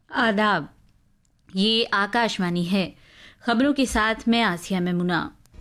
आदाब, ये आकाशवाणी है। खबरों के साथ मैं आसिया मेमुना।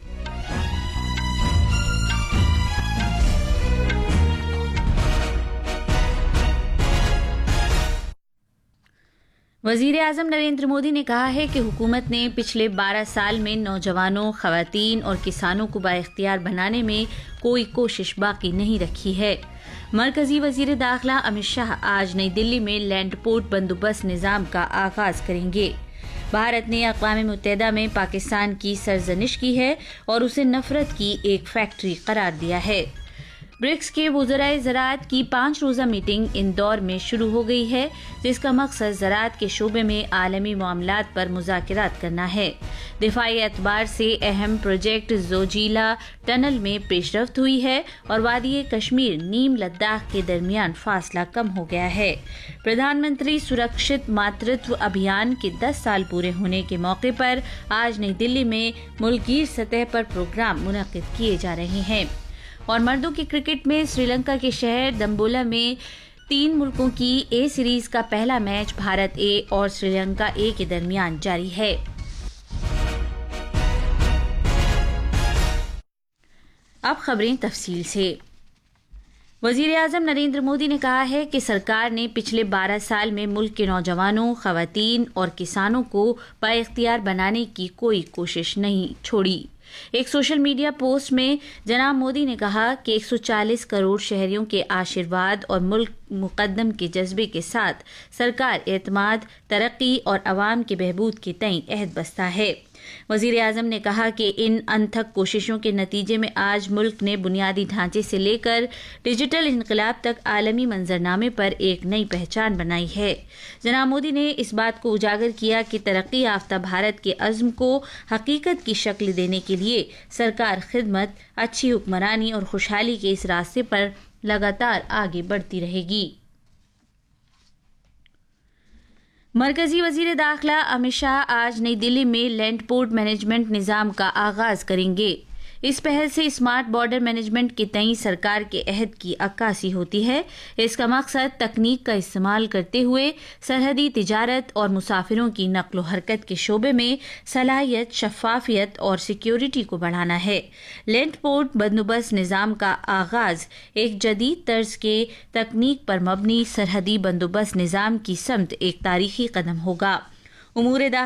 वजीर आजम नरेंद्र मोदी ने कहा है कि हुकूमत ने पिछले 12 साल में नौजवानों, खवातीन और किसानों को बाइख्तियार बनाने में कोई कोशिश बाकी नहीं रखी है। मरकजी वजीर दाखिला अमित शाह आज नई दिल्ली में लैंड पोर्ट बंदोबस्त निजाम का आगाज करेंगे। भारत ने अक़वाम मुत्तहिदा में पाकिस्तान की सरजनिश की है और उसे नफरत की एक फैक्ट्री करार दिया है। ब्रिक्स के वज़राए ज़राअत की 5 रोज़ा मीटिंग इंदौर में शुरू हो गई है, जिसका मकसद ज़राअत के शोबे में आलमी मामलात पर मुज़ाकरात करना है। दिफाई एतबार से अहम प्रोजेक्ट ज़ोजिला टनल में पेशरफ्त हुई है और वादी कश्मीर नीम लद्दाख के दरमियान फासला कम हो गया है। प्रधानमंत्री सुरक्षित मातृत्व अभियान के 10 साल पूरे होने के मौके पर आज नई दिल्ली में मुल्की सतह पर प्रोग्राम मुनक़िद किए जा रहे हैं। और मर्दों की क्रिकेट में श्रीलंका के शहर दम्बोला में 3 मुल्कों की ए सीरीज का पहला मैच भारत ए और श्रीलंका ए के दरमियान जारी है। अब खबरें तफसील से। वजीर आजम नरेंद्र मोदी ने कहा है कि सरकार ने पिछले 12 साल में मुल्क के नौजवानों, खवातीन और किसानों को बाइख्तियार बनाने की कोई कोशिश नहीं छोड़ी। एक सोशल मीडिया पोस्ट में जनाब मोदी ने कहा कि 140 करोड़ शहरियों के आशीर्वाद और मुल्क मुकद्दम के जज्बे के साथ सरकार एतमाद, तरक्की और अवाम के बहबूद के तय अहद बस्ता है। वजीर आजम ने कहा कि इन अनथक कोशिशों के नतीजे में आज मुल्क ने बुनियादी ढांचे से लेकर डिजिटल इनकलाब तक आलमी मंजरनामे पर एक नई पहचान बनाई है। जनाब मोदी ने इस बात को उजागर किया कि तरक्की याफ्ता भारत के अज़्म को हकीकत की शक्ल देने के लिए सरकार खिदमत, अच्छी हुक्मरानी और खुशहाली के इस रास्ते पर लगातार आगे बढ़ती रहेगी। मरकजी वजीर दाखिला अमित शाह आज नई दिल्ली में लैंड पोर्ट मैनेजमेंट निजाम का आगाज करेंगे। इस पहल से स्मार्ट बॉर्डर मैनेजमेंट के तय सरकार के अहद की अक्कासी होती है। इसका मकसद तकनीक का इस्तेमाल करते हुए सरहदी तिजारत और मुसाफिरों की नक्ल हरकत के शोबे में सलाहियत, शफाफियत और सिक्योरिटी को बढ़ाना है। लैंड पोर्ट बंदोबस्त निजाम का आगाज एक जदीद तर्ज के तकनीक पर मबनी सरहदी बंदोबस्त निजाम की समत एक तारीखी कदम होगा। उमूर